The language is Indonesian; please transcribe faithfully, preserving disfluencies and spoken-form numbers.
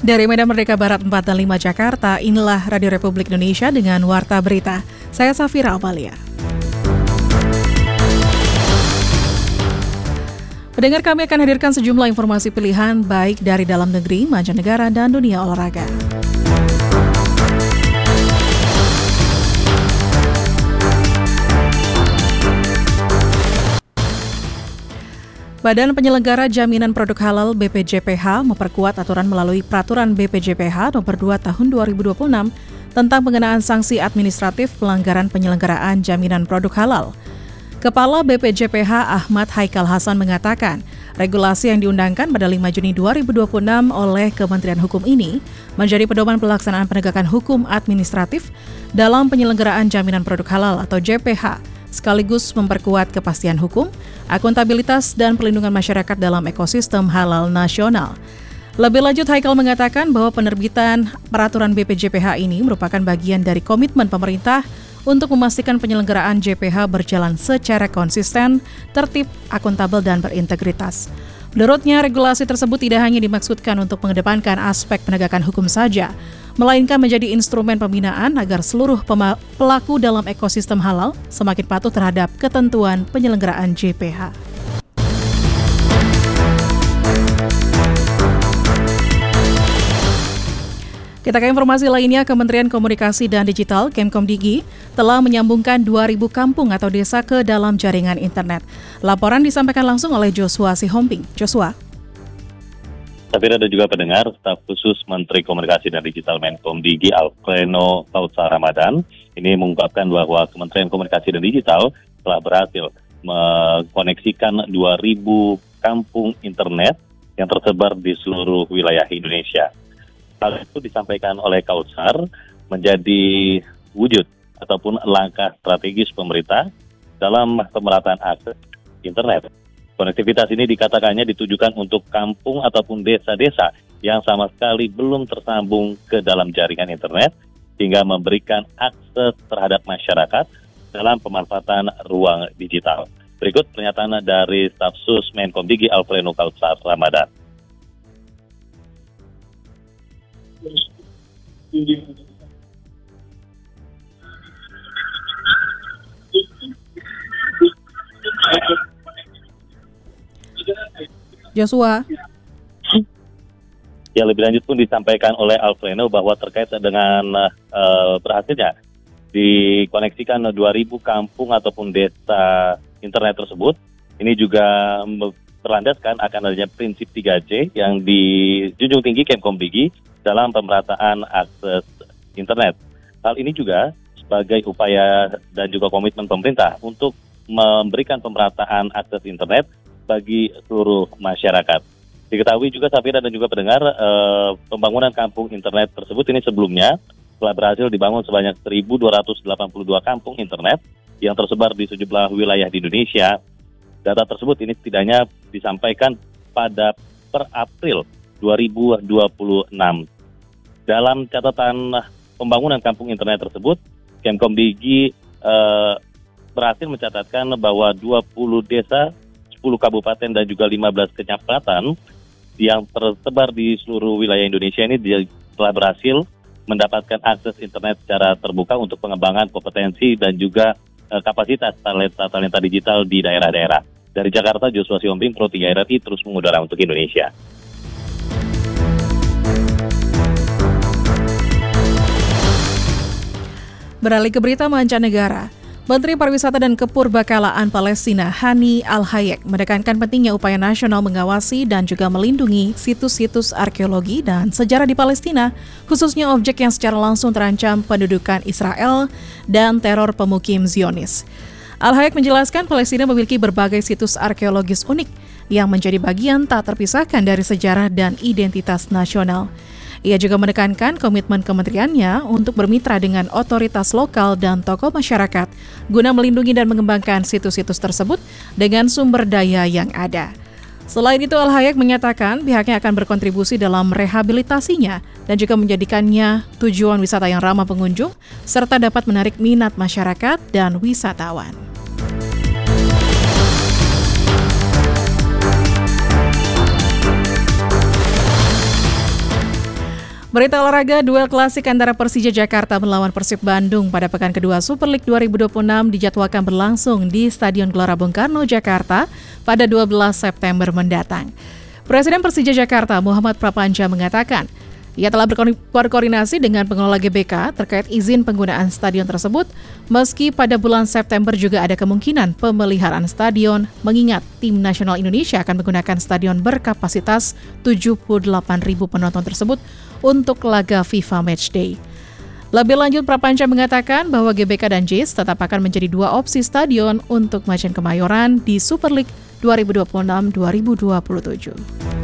Dari Medan Merdeka Barat empat dan lima Jakarta, inilah Radio Republik Indonesia dengan Warta Berita. Saya Safira Amalia. Pendengar, kami akan hadirkan sejumlah informasi pilihan baik dari dalam negeri, mancanegara, dan dunia olahraga. Badan Penyelenggara Jaminan Produk Halal B P J P H memperkuat aturan melalui Peraturan B P J P H Nomor dua Tahun dua ribu dua puluh enam tentang pengenaan sanksi administratif pelanggaran penyelenggaraan jaminan produk halal. Kepala B P J P H Ahmad Haikal Hasan mengatakan, regulasi yang diundangkan pada lima Juni dua ribu dua puluh enam oleh Kementerian Hukum ini menjadi pedoman pelaksanaan penegakan hukum administratif dalam penyelenggaraan jaminan produk halal atau J P H, sekaligus memperkuat kepastian hukum, akuntabilitas, dan perlindungan masyarakat dalam ekosistem halal nasional. Lebih lanjut, Haikal mengatakan bahwa penerbitan peraturan B P J P H ini merupakan bagian dari komitmen pemerintah untuk memastikan penyelenggaraan J P H berjalan secara konsisten, tertib, akuntabel, dan berintegritas. Menurutnya, regulasi tersebut tidak hanya dimaksudkan untuk mengedepankan aspek penegakan hukum saja, melainkan menjadi instrumen pembinaan agar seluruh pelaku dalam ekosistem halal semakin patuh terhadap ketentuan penyelenggaraan J P H. Kita ke informasi lainnya, Kementerian Komunikasi dan Digital Kemkomdigi telah menyambungkan dua ribu kampung atau desa ke dalam jaringan internet. Laporan disampaikan langsung oleh Joshua Sihombing. Joshua. Safira dan juga pendengar, staf khusus Menteri Komunikasi dan Digital Menkomdigi Alfreno Kautsa Ramadan ini mengungkapkan bahwa Kementerian Komunikasi dan Digital telah berhasil mengkoneksikan dua ribu kampung internet yang tersebar di seluruh wilayah Indonesia. Hal itu disampaikan oleh Kautsar menjadi wujud ataupun langkah strategis pemerintah dalam pemerataan akses internet. Konektivitas ini dikatakannya ditujukan untuk kampung ataupun desa-desa yang sama sekali belum tersambung ke dalam jaringan internet, sehingga memberikan akses terhadap masyarakat dalam pemanfaatan ruang digital. Berikut pernyataan dari staf sus Menkomdigi Alfreno Kautsa Ramadan. Joshua. Ya, lebih lanjut pun disampaikan oleh Alfreno bahwa terkait dengan uh, berhasilnya dikoneksikan dua ribu kampung ataupun desa internet tersebut, ini juga berlandaskan akan adanya prinsip tiga J yang dijunjung tinggi Kemkomdigi dalam pemerataan akses internet. Hal ini juga sebagai upaya dan juga komitmen pemerintah untuk memberikan pemerataan akses internet bagi seluruh masyarakat. Diketahui juga, Safira dan juga pendengar, eh, pembangunan kampung internet tersebut ini sebelumnya telah berhasil dibangun sebanyak seribu dua ratus delapan puluh dua kampung internet yang tersebar di sejumlah wilayah di Indonesia. Data tersebut ini setidaknya disampaikan pada per April dua ribu dua puluh enam. Dalam catatan pembangunan kampung internet tersebut, Kemkomdigi eh, berhasil mencatatkan bahwa dua puluh desa, sepuluh kabupaten, dan juga lima belas kecamatan yang tersebar di seluruh wilayah Indonesia ini telah berhasil mendapatkan akses internet secara terbuka untuk pengembangan kompetensi dan juga eh, kapasitas talenta-talenta digital di daerah-daerah. Dari Jakarta, Joshua Sihombing, Pro tiga R R I terus mengudara untuk Indonesia. Beralih ke berita mancanegara, Menteri Pariwisata dan Kepurbakalaan Palestina Hani Al-Hayek menekankan pentingnya upaya nasional mengawasi dan juga melindungi situs-situs arkeologi dan sejarah di Palestina, khususnya objek yang secara langsung terancam pendudukan Israel dan teror pemukim Zionis. Al-Hayek menjelaskan Palestina memiliki berbagai situs arkeologis unik yang menjadi bagian tak terpisahkan dari sejarah dan identitas nasional. Ia juga menekankan komitmen kementeriannya untuk bermitra dengan otoritas lokal dan tokoh masyarakat guna melindungi dan mengembangkan situs-situs tersebut dengan sumber daya yang ada. Selain itu, Al-Hayek menyatakan pihaknya akan berkontribusi dalam rehabilitasinya dan juga menjadikannya tujuan wisata yang ramah pengunjung serta dapat menarik minat masyarakat dan wisatawan. Berita olahraga, duel klasik antara Persija Jakarta melawan Persib Bandung pada pekan kedua Super League dua ribu dua puluh enam dijadwalkan berlangsung di Stadion Gelora Bung Karno, Jakarta pada dua belas September mendatang. Presiden Persija Jakarta Muhammad Prapanca mengatakan, ia telah berkoordinasi dengan pengelola G B K terkait izin penggunaan stadion tersebut, meski pada bulan September juga ada kemungkinan pemeliharaan stadion, mengingat tim nasional Indonesia akan menggunakan stadion berkapasitas tujuh puluh delapan ribu penonton tersebut untuk laga FIFA Matchday. Lebih lanjut, Prapanca mengatakan bahwa G B K dan J I S tetap akan menjadi dua opsi stadion untuk Macan Kemayoran di Super League dua ribu dua puluh enam dua ribu dua puluh tujuh.